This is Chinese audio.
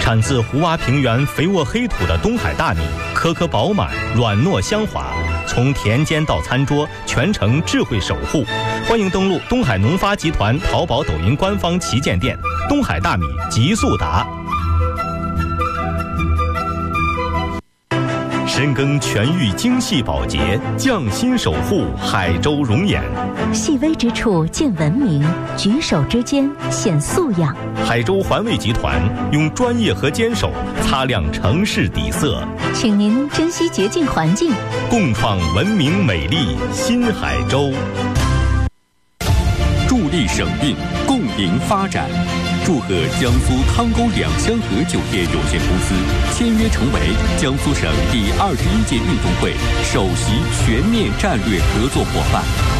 产自胡洼平原肥沃黑土的东海大米，颗颗饱满，软糯香滑，从田间到餐桌，全程智慧守护。欢迎登录东海农发集团淘宝、抖音官方旗舰店，东海大米极速达。深耕全域精细保洁，匠心守护海州容颜。 细微之处见文明，举手之间显素养。 海州环卫集团用专业和坚守擦亮城市底色， 请您珍惜洁净环境， 共创文明美丽新海州。 助力省运，共赢发展。祝贺江苏汤沟两香河酒店有限公司签约成为江苏省第21届运动会首席全面战略合作伙伴。